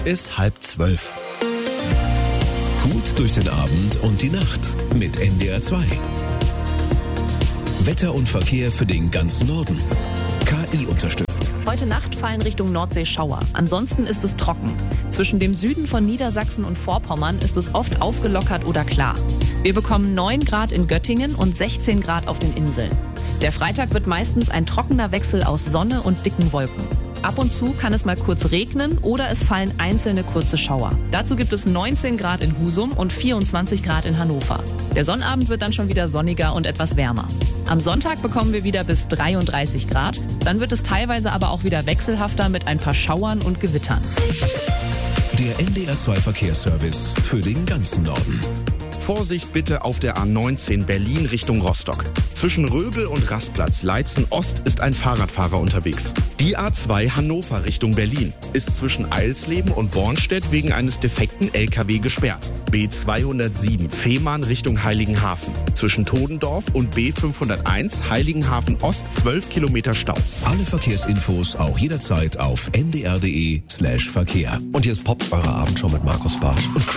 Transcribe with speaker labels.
Speaker 1: ist 11:30.
Speaker 2: Gut durch den Abend und die Nacht mit NDR 2. Wetter und Verkehr für den ganzen Norden. KI unterstützt.
Speaker 3: Heute Nacht fallen Richtung Nordsee Schauer. Ansonsten ist es trocken. Zwischen dem Süden von Niedersachsen und Vorpommern ist es oft aufgelockert oder klar. Wir bekommen 9 Grad in Göttingen und 16 Grad auf den Inseln. Der Freitag wird meistens ein trockener Wechsel aus Sonne und dicken Wolken. Ab und zu kann es mal kurz regnen oder es fallen einzelne kurze Schauer. Dazu gibt es 19 Grad in Husum und 24 Grad in Hannover. Der Sonnabend wird dann schon wieder sonniger und etwas wärmer. Am Sonntag bekommen wir wieder bis 33 Grad. Dann wird es teilweise aber auch wieder wechselhafter mit ein paar Schauern und Gewittern.
Speaker 2: Der NDR 2 Verkehrsservice für den ganzen Norden.
Speaker 1: Vorsicht bitte auf der A19 Berlin Richtung Rostock. Zwischen Röbel und Rastplatz Leitzen Ost ist ein Fahrradfahrer unterwegs. Die A2 Hannover Richtung Berlin ist zwischen Eilsleben und Bornstedt wegen eines defekten LKW gesperrt. B207 Fehmarn Richtung Heiligenhafen. Zwischen Todendorf und B501 Heiligenhafen Ost 12 Kilometer Stau.
Speaker 2: Alle Verkehrsinfos auch jederzeit auf ndr.de/Verkehr.
Speaker 4: Und hier ist Pop, eure Abendshow mit Markus Barth und